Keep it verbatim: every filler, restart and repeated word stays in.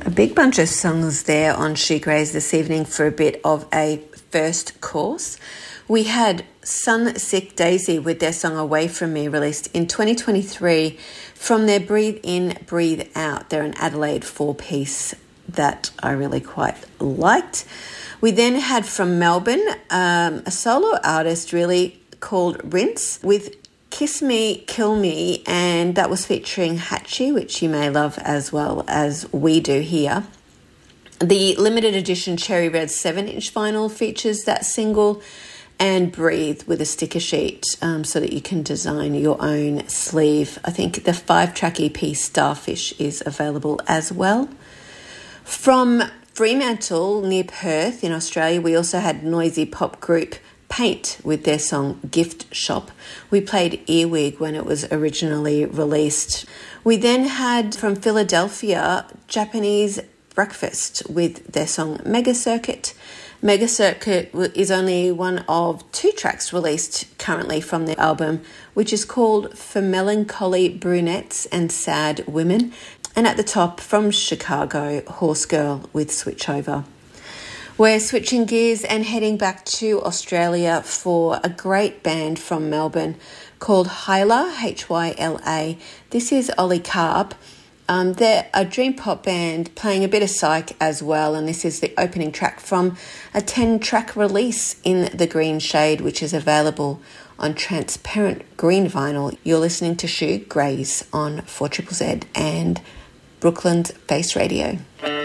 A big bunch of songs there on Shoegaze this evening for a bit of a first course. We had Sunsick Daisy with their song Away From Me, released in twenty twenty-three from their Breathe In, Breathe Out. They're an Adelaide four-piece that I really quite liked. We then had from Melbourne um, a solo artist really called Rinse with Kiss Me, Kill Me, and that was featuring Hatchie, which you may love as well as we do here. The limited edition Cherry Red seven-inch vinyl features that single, and Breathe with a sticker sheet um, so that you can design your own sleeve. I think the five-track E P Starfish is available as well. From Fremantle near Perth in Australia, we also had noisy pop group Paint with their song Gift Shop. We played Earwig when it was originally released. We then had from Philadelphia Japanese Breakfast with their song Mega Circuit. Mega Circuit is only one of two tracks released currently from their album, which is called For Melancholy Brunettes and Sad Women. And at the top, from Chicago, Horse Girl with Switchover. We're switching gears and heading back to Australia for a great band from Melbourne called Hyla, H Y L A. This is Ollie Carp. Um, they're a dream pop band playing a bit of psych as well, and this is the opening track from a ten-track release in the green shade, which is available on transparent green vinyl. You're listening to Shoegaze on four Z Z Z and Brooklyn's Face Radio.